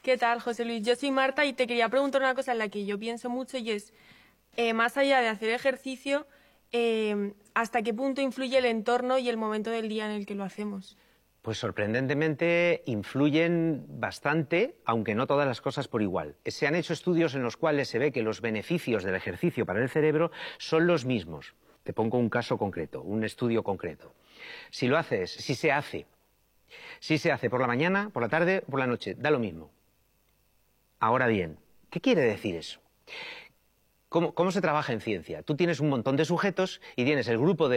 ¿Qué tal, José Luis? Yo soy Marta y te quería preguntar una cosa en la que yo pienso mucho y es, más allá de hacer ejercicio, ¿hasta qué punto influye el entorno y el momento del día en el que lo hacemos? Pues sorprendentemente influyen bastante, aunque no todas las cosas por igual. Se han hecho estudios en los cuales se ve que los beneficios del ejercicio para el cerebro son los mismos. Te pongo un caso concreto, un estudio concreto. Si se hace por la mañana, por la tarde o por la noche, da lo mismo. Ahora bien, ¿qué quiere decir eso? ¿Cómo se trabaja en ciencia? Tú tienes un montón de sujetos y tienes el grupo de